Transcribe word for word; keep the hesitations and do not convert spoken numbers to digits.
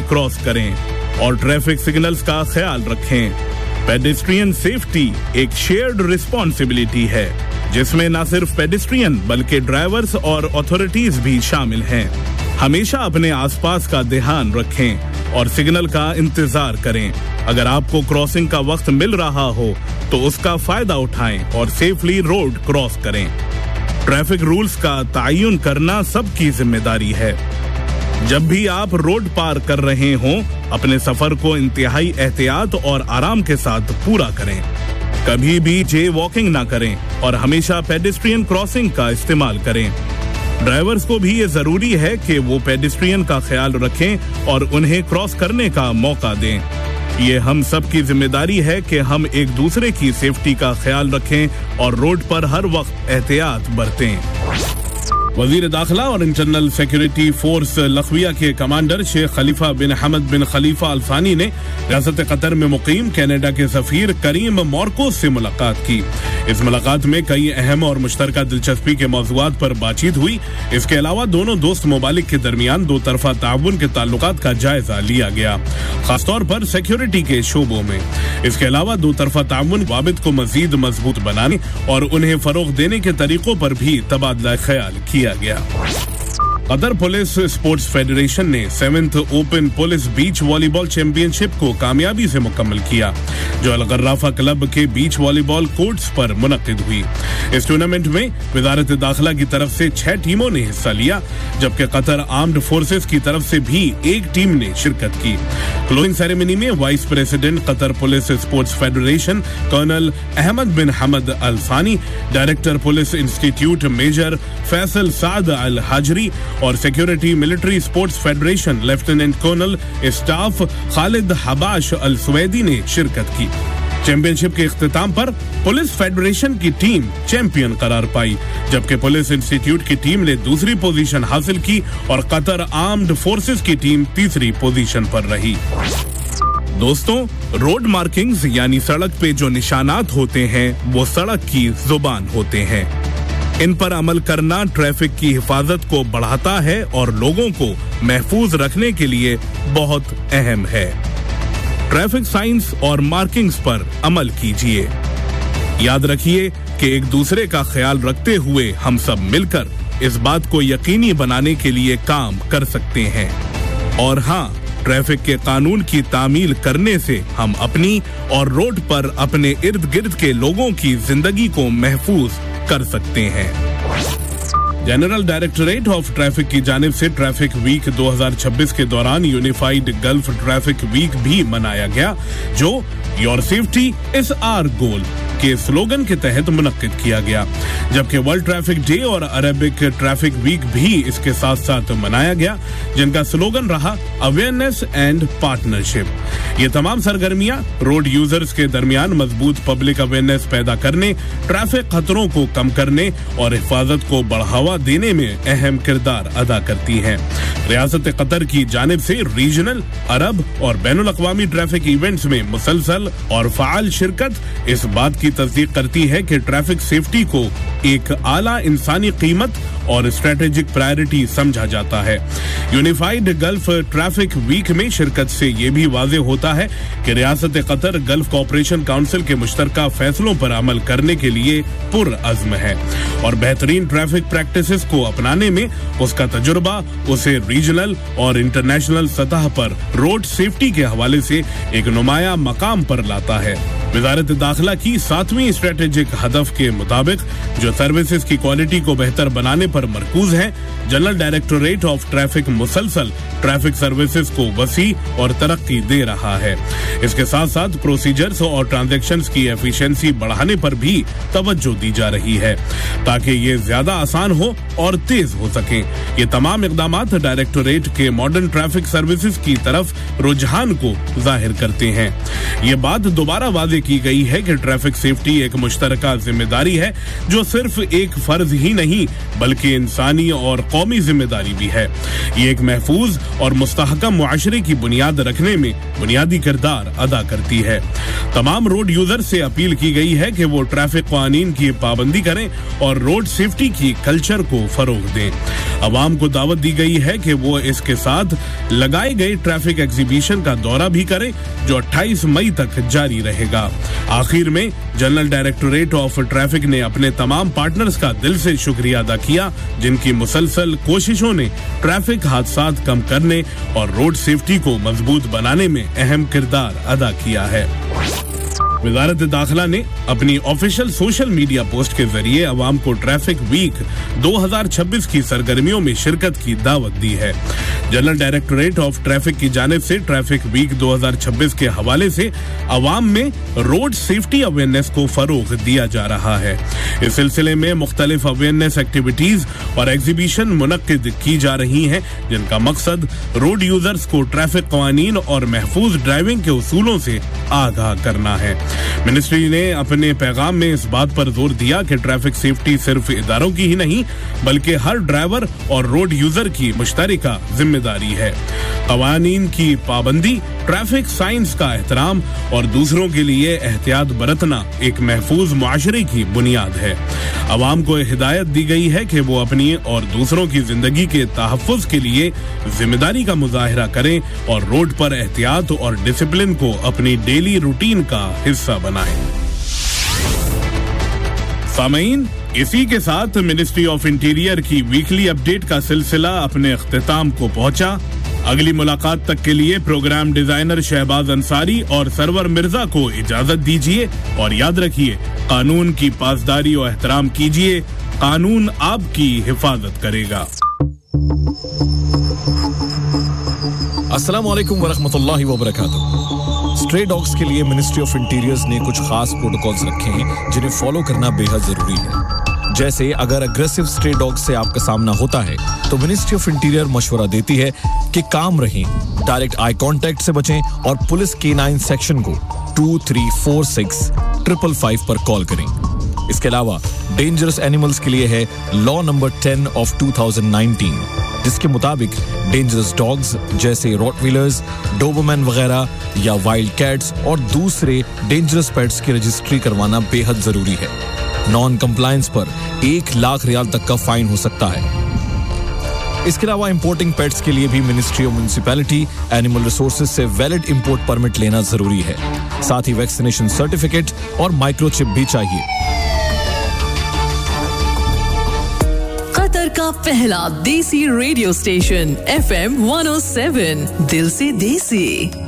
Cross करें और traffic signals का ख्याल रखें। पेडेस्ट्रियन सेफ्टी एक शेयर्ड रिस्पॉन्सिबिलिटी है जिसमें न सिर्फ पेडेस्ट्रियन बल्कि ड्राइवर्स और अथॉरिटीज भी शामिल हैं। हमेशा अपने आसपास का ध्यान रखें और सिग्नल का इंतजार करें। अगर आपको क्रॉसिंग का वक्त मिल रहा हो तो उसका फायदा उठाएं और सेफली रोड क्रॉस करें। ट्रैफिक रूल्स का तायुन करना सबकी जिम्मेदारी है। जब भी आप रोड पार कर रहे हों, अपने सफर को इंतहाई एहतियात और आराम के साथ पूरा करें। कभी भी जे वॉकिंग ना करें और हमेशा पेडेस्ट्रियन क्रॉसिंग का इस्तेमाल करें। ड्राइवर्स को भी ये जरूरी है कि वो पेडेस्ट्रियन का ख्याल रखें और उन्हें क्रॉस करने का मौका दें। ये हम सब की जिम्मेदारी है कि हम एक दूसरे की सेफ्टी का ख्याल रखें और रोड पर हर वक्त एहतियात बरतें। वजीर दाखिला और इंटरनल सिक्योरिटी फोर्स लखविया के कमांडर शेख खलीफा बिन हमद बिन खलीफा अल सानी ने रियासत कतर में मुकीम कनाडा के सफीर करीम मॉर्कोस से मुलाकात की। इस मुलाकात में कई अहम और मुश्तरका दिलचस्पी के मौज़ूआत पर बातचीत हुई। इसके अलावा दोनों दोस्त ममालिक के दरमियान दो तरफा ताउन के ताल्लुकात का जायजा लिया गया, खासतौर पर सिक्योरिटी के शोबों में। इसके अलावा दो तरफा ताउन वाबित को मजीद मजबूत बनाने और उन्हें फरोग देने के तरीकों पर भी तबादला ख्याल किया गया। कतर पुलिस स्पोर्ट्स फेडरेशन ने seventh open police beach volleyball championship को कामयाबी से मुकम्मल किया, जो अल गर्राफा क्लब के बीच वॉलीबॉल कोर्ट्स पर मुनक्किद हुई। इस टूर्नामेंट में वजारत दाखिला की तरफ से छह टीमों ने हिस्सा लिया, जबकि कतर आर्म्ड फोर्सेस की तरफ से भी एक टीम ने शिरकत की। क्लोजिंग सेरेमनी में vice president Qatar police sports federation colonel Ahmad बिन हमद अल सानी, director police institute major Faisal साद अल हाजरी और security military sports federation lieutenant colonel staff Khalid Habash अल सुवैदी ने शिरकत की। चैंपियनशिप के इख्तिताम पर पुलिस फेडरेशन की टीम चैंपियन करार पाई, जबकि पुलिस इंस्टीट्यूट की टीम ने दूसरी पोजीशन हासिल की और कतर आर्म्ड फोर्सेस की टीम तीसरी पोजीशन पर रही। दोस्तों, रोड मार्किंग्स यानी सड़क पे जो निशानात होते हैं वो सड़क की जुबान होते हैं। इन पर अमल करना ट्रैफिक की हिफाजत को बढ़ाता है और लोगों को महफूज रखने के लिए बहुत अहम है। ट्रैफिक साइंस और मार्किंग्स पर अमल कीजिए। याद रखिए कि एक दूसरे का ख्याल रखते हुए हम सब मिलकर इस बात को यकीनी बनाने के लिए काम कर सकते हैं। और हाँ, ट्रैफिक के कानून की तामील करने से हम अपनी और रोड पर अपने इर्द गिर्द के लोगों की जिंदगी को महफूज कर सकते हैं। जनरल डायरेक्टरेट ऑफ ट्रैफिक की जानिब से ट्रैफिक वीक दो हज़ार छब्बीस के दौरान यूनिफाइड गल्फ ट्रैफिक वीक भी मनाया गया, जो your safety is our goal के स्लोगन के तहत मुनक्किद किया गया, जबकि वर्ल्ड ट्रैफिक डे और अरेबिक ट्रैफिक वीक भी इसके साथ साथ मनाया गया, जिनका स्लोगन रहा अवेयरनेस एंड पार्टनरशिप। ये तमाम सरगर्मियां रोड यूजर्स के दरमियान मजबूत पब्लिक अवेयरनेस पैदा करने, ट्रैफिक खतरों को कम करने और हिफाजत को बढ़ावा देने में अहम किरदार अदा करती हैं। रियासत कतर की जानिब से रीजनल, अरब और बैनुल अक़वामी ट्रैफिक इवेंट्स में मुसलसल और फ़ाल शिरकत इस बात की तस्दीक करती है कि ट्रैफिक सेफ्टी को एक आला इंसानी कीमत और स्ट्रेटेजिक प्रायोरिटी समझा जाता है। यूनिफाइड गल्फ ट्रैफिक वीक में शिरकत से ये भी वाज़ेह होता है कि रियासत कतर गल्फ कोऑपरेशन काउंसिल के मुश्तरका फैसलों पर अमल करने के लिए पुरअज़्म है और बेहतरीन ट्रैफिक प्रैक्टिसेस को अपनाने में उसका तजुर्बा उसे रीजनल और इंटरनेशनल सतह पर रोड सेफ्टी के हवाले से एक नुमाया मकाम पर लाता है। वजारत दाखिला की सातवीं स्ट्रेटेजिक हदफ के मुताबिक जो सर्विसेज की क्वालिटी को बेहतर बनाने पर मरकूज है, जनरल डायरेक्टोरेट ऑफ ट्रैफिक मुसलसल ट्रैफिक सर्विसेज को वसी और तरक्की दे रहा है। इसके साथ साथ प्रोसीजर्स और ट्रांजैक्शंस की एफिशिएंसी बढ़ाने पर भी तवज्जो दी जा रही है ताकि ये ज्यादा आसान हो और तेज हो सके। ये तमाम इक़दामात डायरेक्टोरेट के मॉडर्न ट्रैफिक सर्विसेज की तरफ रुझान को जाहिर करते हैं। ये बात दोबारा वाज़ेह वाजे की गई है कि ट्रैफिक सेफ्टी एक मुश्तरका जिम्मेदारी है जो सिर्फ एक फर्ज ही नहीं बल्कि इंसानी और कौमी जिम्मेदारी भी है। ये एक महफूज और मुस्तहकम मुआशरे की बुनियाद रखने में बुनियादी किरदार अदा करती है। तमाम रोड यूजर से अपील की गई है कि वो ट्रैफिक कानून की पाबंदी करें और रोड सेफ्टी की कल्चर को फरोग दें। अवाम को दावत दी गई है कि वो इसके साथ लगाए गए ट्रैफिक एग्जीबिशन का दौरा भी करें जो अट्ठाईस मई तक जारी रहेगा। आखिर में जनरल डायरेक्टोरेट ऑफ ट्रैफिक ने अपने तमाम पार्टनर्स का दिल से शुक्रिया अदा किया जिनकी मुसलसल कोशिशों ने ट्रैफिक हादसात कम करने और रोड सेफ्टी को मजबूत बनाने में अहम किरदार अदा किया है। वजारत दाखिला ने अपनी ऑफिशियल सोशल मीडिया पोस्ट के जरिए अवाम को ट्रैफिक वीक दो हज़ार छब्बीस की सरगर्मियों में शिरकत की दावत दी है। जनरल डायरेक्टोरेट ऑफ ट्रैफिक की जानिब से ट्रैफिक वीक दो हज़ार छब्बीस के हवाले से अवाम में रोड सेफ्टी अवेयरनेस को फरोग दिया जा रहा है। इस सिलसिले में मुख्तलिफ अवेयरनेस एक्टिविटीज और एग्जीबिशन मुनक्किद की जा रही हैं जिनका मकसद रोड यूजर्स को ट्रैफिक कवानीन और महफूज ड्राइविंग के उसूलों से आगाह करना है। मिनिस्ट्री ने अपने पैगाम में इस बात पर जोर दिया कि ट्रैफिक सेफ्टी सिर्फ इदारों की ही नहीं बल्कि हर ड्राइवर और रोड यूजर की मुश्तरका जिम्मेदारी है। कवानीन की पाबंदी, ट्रैफिक साइंस का एहतराम और दूसरों के लिए एहतियात बरतना एक महफूज मुआशरे की बुनियाद है। अवाम को हिदायत दी गई है कि वो अपनी और दूसरों की जिंदगी के तहफ्फुज के लिए जिम्मेदारी का मुजाहिरा करें और रोड पर एहतियात और डिसिप्लिन को अपनी डेली रूटीन का हिस्सा बनाएं। सामीन, इसी के साथ मिनिस्ट्री ऑफ इंटीरियर की वीकली अपडेट का सिलसिला अपने इख्तिताम को पहुंचा। अगली मुलाकात तक के लिए प्रोग्राम डिजाइनर शहबाज अंसारी और सरवर मिर्जा को इजाजत दीजिए और याद रखिए, कानून की पासदारी और एहतराम कीजिए, कानून आपकी हिफाजत करेगा। अस्सलाम वालेकुम वरहमतुल्लाहि वबरकातुहू। स्ट्रे डॉग्स के लिए मिनिस्ट्री ऑफ इंटीरियर्स ने कुछ खास प्रोटोकॉल्स रखे हैं जिन्हें फॉलो करना बेहद जरूरी है। जैसे अगर अग्रेसिव स्ट्रे डॉग से आपका सामना होता है तो मिनिस्ट्री ऑफ इंटीरियर मशवरा देती है कि काम रहें, डायरेक्ट आई कांटेक्ट से बचें और पुलिस के नाइन सेक्शन को to three four six triple five पर कॉल करें। इसके अलावा डेंजरस एनिमल्स के लिए है law number ten of two thousand nineteen, जिसके मुताबिक डेंजरस डॉग्स जैसे रॉटवीलर्स, डोबरमैन वगैरह या वाइल्ड कैट्स और दूसरे डेंजरस पेट्स की रजिस्ट्री करवाना बेहद जरूरी है। नॉन कंप्लायंस पर एक लाख रियाल तक का फाइन हो सकता है। इसके अलावा इंपोर्टिंग पेट्स के लिए भी ministry of municipality animal resources से वैलिड इंपोर्ट परमिट लेना जरूरी है। साथ ही वैक्सीनेशन सर्टिफिकेट और माइक्रोचिप भी चाहिए। कतर का पहला देसी radio station F M one O seven, दिल से देसी।